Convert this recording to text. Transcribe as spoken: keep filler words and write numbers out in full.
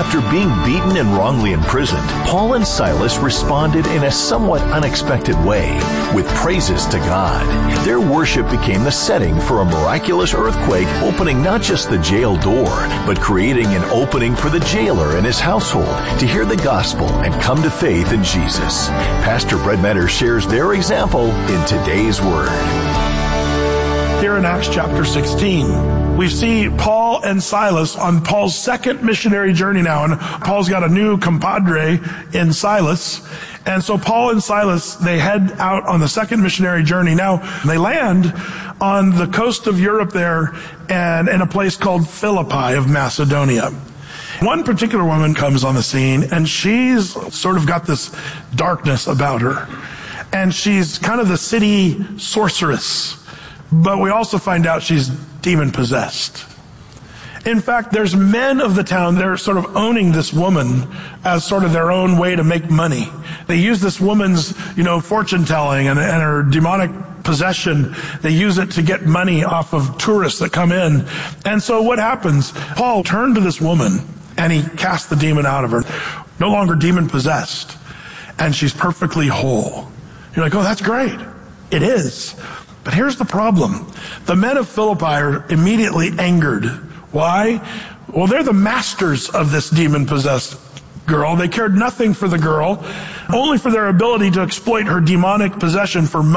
After being beaten and wrongly imprisoned, Paul and Silas responded in a somewhat unexpected way, with praises to God. Their worship became the setting for a miraculous earthquake, opening not just the jail door, but creating an opening for the jailer and his household to hear the gospel and come to faith in Jesus. Pastor Brett Metter shares their example in today's Word. Here in Acts chapter sixteen, we see Paul and Silas on Paul's second missionary journey now, and Paul's got a new compadre in Silas. And so Paul and Silas, they head out on the second missionary journey. Now, they land on the coast of Europe there and in a place called Philippi of Macedonia. One particular woman comes on the scene, and she's sort of got this darkness about her. And she's kind of the city sorceress. But we also find out she's demon-possessed. In fact, there's men of the town, they're sort of owning this woman as sort of their own way to make money. They use this woman's, you know, fortune-telling and, and her demonic possession. They use it to get money off of tourists that come in. And so what happens? Paul turned to this woman, and he cast the demon out of her. No longer demon-possessed. And she's perfectly whole. You're like, oh, that's great. It is. But here's the problem. The men of Philippi are immediately angered. Why? Well, they're the masters of this demon-possessed girl. They cared nothing for the girl, only for their ability to exploit her demonic possession for money.